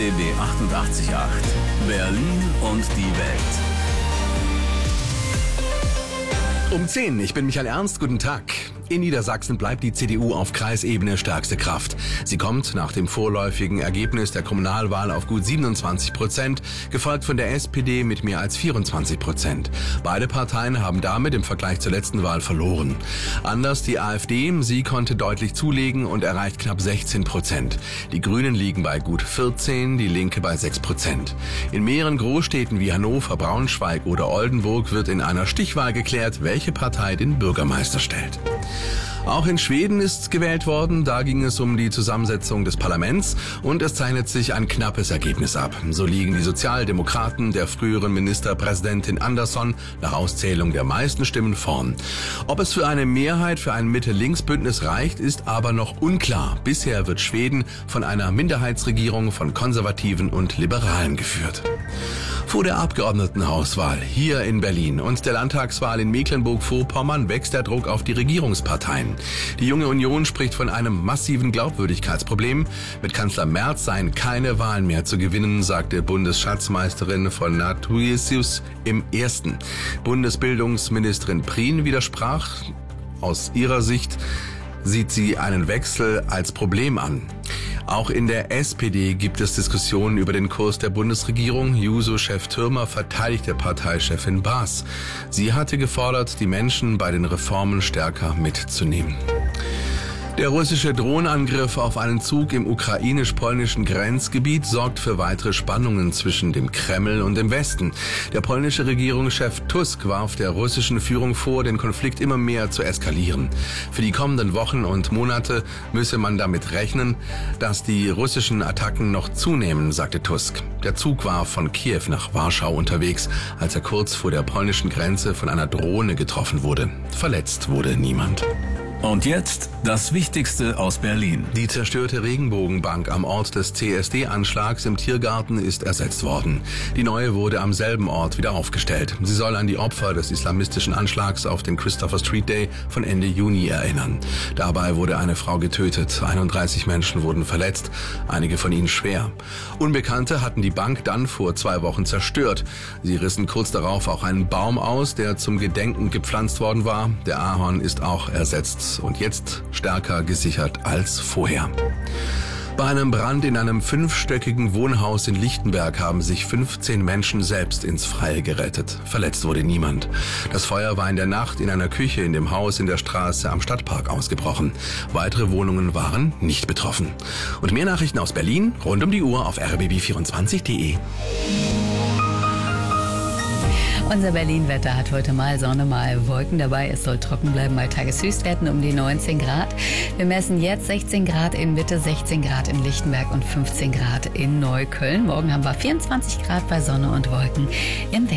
RBB 88.8 Berlin und die Welt. Um 10, ich bin Michael Ernst, guten Tag. In Niedersachsen bleibt die CDU auf Kreisebene stärkste Kraft. Sie kommt nach dem vorläufigen Ergebnis der Kommunalwahl auf gut 27%, gefolgt von der SPD mit mehr als 24%. Beide Parteien haben damit im Vergleich zur letzten Wahl verloren. Anders die AfD, sie konnte deutlich zulegen und erreicht knapp 16%. Die Grünen liegen bei gut 14%, die Linke bei 6%. In mehreren Großstädten wie Hannover, Braunschweig oder Oldenburg wird in einer Stichwahl geklärt, welche Partei den Bürgermeister stellt. Auch in Schweden ist gewählt worden, da ging es um die Zusammensetzung des Parlaments und es zeichnet sich ein knappes Ergebnis ab. So liegen die Sozialdemokraten der früheren Ministerpräsidentin Andersson nach Auszählung der meisten Stimmen vorn. Ob es für eine Mehrheit für ein Mitte-Links-Bündnis reicht, ist aber noch unklar. Bisher wird Schweden von einer Minderheitsregierung von Konservativen und Liberalen geführt. Vor der Abgeordnetenhauswahl hier in Berlin und der Landtagswahl in Mecklenburg-Vorpommern wächst der Druck auf die Regierungsparteien. Die Junge Union spricht von einem massiven Glaubwürdigkeitsproblem. Mit Kanzler Merz seien keine Wahlen mehr zu gewinnen, sagte Bundesschatzmeisterin von Nathusius im Ersten. Bundesbildungsministerin Prien widersprach. Aus ihrer Sicht sieht sie einen Wechsel als Problem an. Auch in der SPD gibt es Diskussionen über den Kurs der Bundesregierung. Juso-Chef Thürmer verteidigte Parteichefin Baas. Sie hatte gefordert, die Menschen bei den Reformen stärker mitzunehmen. Der russische Drohnenangriff auf einen Zug im ukrainisch-polnischen Grenzgebiet sorgt für weitere Spannungen zwischen dem Kreml und dem Westen. Der polnische Regierungschef Tusk warf der russischen Führung vor, den Konflikt immer mehr zu eskalieren. Für die kommenden Wochen und Monate müsse man damit rechnen, dass die russischen Attacken noch zunehmen, sagte Tusk. Der Zug war von Kiew nach Warschau unterwegs, als er kurz vor der polnischen Grenze von einer Drohne getroffen wurde. Verletzt wurde niemand. Und jetzt das Wichtigste aus Berlin. Die zerstörte Regenbogenbank am Ort des CSD-Anschlags im Tiergarten ist ersetzt worden. Die neue wurde am selben Ort wieder aufgestellt. Sie soll an die Opfer des islamistischen Anschlags auf den Christopher Street Day von Ende Juni erinnern. Dabei wurde eine Frau getötet, 31 Menschen wurden verletzt, einige von ihnen schwer. Unbekannte hatten die Bank dann vor 2 Wochen zerstört. Sie rissen kurz darauf auch einen Baum aus, der zum Gedenken gepflanzt worden war. Der Ahorn ist auch ersetzt und jetzt stärker gesichert als vorher. Bei einem Brand in einem 5-stöckigen Wohnhaus in Lichtenberg haben sich 15 Menschen selbst ins Freie gerettet. Verletzt wurde niemand. Das Feuer war in der Nacht in einer Küche in dem Haus in der Straße am Stadtpark ausgebrochen. Weitere Wohnungen waren nicht betroffen. Und mehr Nachrichten aus Berlin rund um die Uhr auf rbb24.de. Unser Berlin-Wetter hat heute mal Sonne, mal Wolken dabei. Es soll trocken bleiben bei Tageshöchstwerten um die 19 Grad. Wir messen jetzt 16 Grad in Mitte, 16 Grad in Lichtenberg und 15 Grad in Neukölln. Morgen haben wir 24 Grad bei Sonne und Wolken im Westen.